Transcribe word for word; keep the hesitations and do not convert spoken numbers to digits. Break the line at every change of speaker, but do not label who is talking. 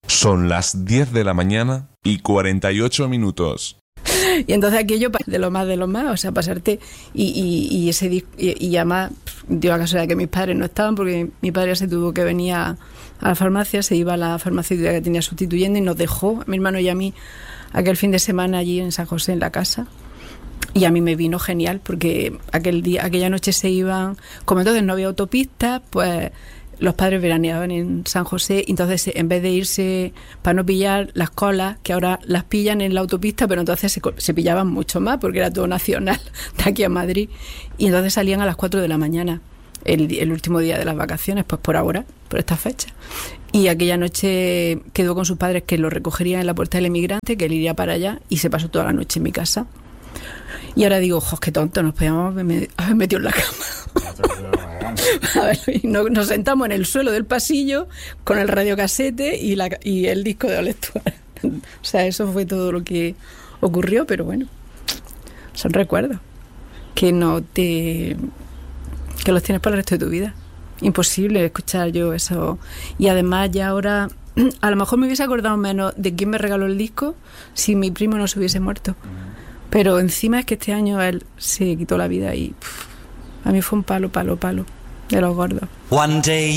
Son las diez de la mañana y cuarenta y ocho minutos.
Y entonces aquello de lo más de lo más, o sea, pasarte y, y, y ese disco, y, y además dio la casualidad que mis padres no estaban porque mi padre se tuvo que venir a, a la farmacia, se iba a la farmacéutica que tenía sustituyendo y nos dejó, a mi hermano y a mí, aquel fin de semana allí en San José en la casa. Y a mí me vino genial porque aquel día, aquella noche se iban, como entonces no había autopistas, pues los padres veraneaban en San José, y entonces en vez de irse para no pillar las colas, que ahora las pillan en la autopista, pero entonces se, se pillaban mucho más porque era todo nacional de aquí a Madrid, y entonces salían a las cuatro de la mañana, el, el último día de las vacaciones, pues por ahora, por esta fecha. Y aquella noche quedó con sus padres que lo recogerían en la Puerta del Emigrante, que él iría para allá, y se pasó toda la noche en mi casa. Y ahora digo, ¡jos, qué tonto! Nos podíamos haber metido en la cama. A ver, y no, nos sentamos en el suelo del pasillo con el radiocasete y, la, y el disco de All Stewart. O sea, eso fue todo lo que ocurrió, pero bueno, son recuerdos que no te... que los tienes para el resto de tu vida. Imposible escuchar yo eso. Y además ya ahora, a lo mejor me hubiese acordado menos de quién me regaló el disco si mi primo no se hubiese muerto. Pero encima es que este año él se quitó la vida y pff, a mí fue un palo, palo, palo de los gordos.
One day